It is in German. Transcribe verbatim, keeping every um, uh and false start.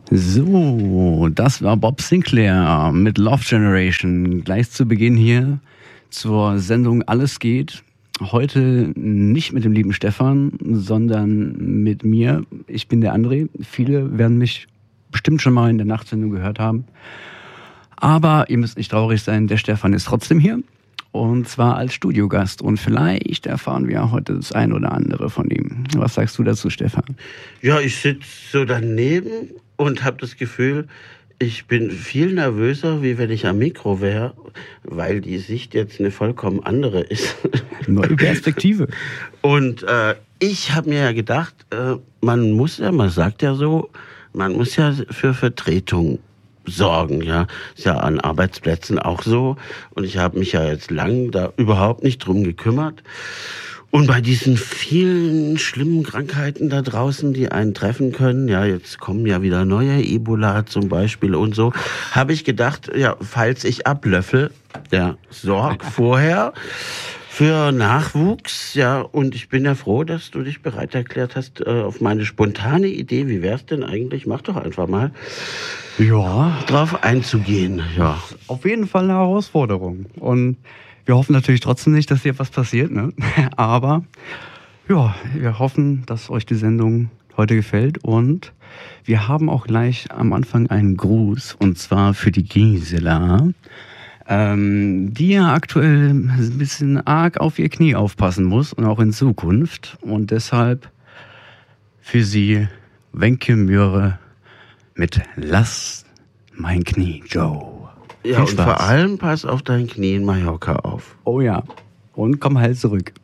So, das war Bob Sinclair mit Love Generation. Gleich zu Beginn hier zur Sendung Alles geht. Heute nicht mit dem lieben Stefan, sondern mit mir. Ich bin der André. Viele werden mich bestimmt schon mal in der Nachtsendung gehört haben. Aber ihr müsst nicht traurig sein, der Stefan ist trotzdem hier. Und zwar als Studiogast. Und vielleicht erfahren wir heute das ein oder andere von ihm. Was sagst du dazu, Stefan? Ja, ich sitze so daneben und habe das Gefühl, ich bin viel nervöser, wie wenn ich am Mikro wäre, weil die Sicht jetzt eine vollkommen andere ist. Neue Perspektive. Und äh, ich habe mir ja gedacht, äh, man muss ja, man sagt ja so, man muss ja für Vertretung sorgen, ja. Ist ja an Arbeitsplätzen auch so. Und ich habe mich ja jetzt lang da überhaupt nicht drum gekümmert. Und bei diesen vielen schlimmen Krankheiten da draußen, die einen treffen können, ja, jetzt kommen ja wieder neue, Ebola zum Beispiel und so, habe ich gedacht, ja, falls ich ablöffel, ja, sorg vorher für Nachwuchs, ja, und ich bin ja froh, dass du dich bereit erklärt hast äh, auf meine spontane Idee, wie wär's denn eigentlich, mach doch einfach mal, ja, drauf einzugehen, ja. Auf jeden Fall eine Herausforderung. Und wir hoffen natürlich trotzdem nicht, dass hier was passiert, ne? Aber ja, wir hoffen, dass euch die Sendung heute gefällt. Und wir haben auch gleich am Anfang einen Gruß, und zwar für die Gisela, ähm, die ja aktuell ein bisschen arg auf ihr Knie aufpassen muss und auch in Zukunft. Und deshalb für sie Wenke Möhre mit Lass mein Knie, Joe. Ja, und vor allem pass auf dein Knie in Mallorca auf. Oh ja. Und komm heil zurück.